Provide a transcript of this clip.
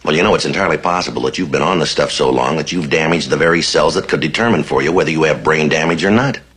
Well, you know, it's entirely possible that you've been on the stuff so long that you've damaged the very cells that could determine for you whether you have brain damage or not.